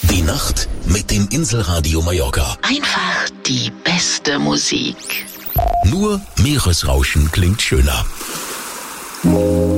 Die Nacht mit dem Inselradio Mallorca. Einfach die beste Musik. Nur Meeresrauschen klingt schöner.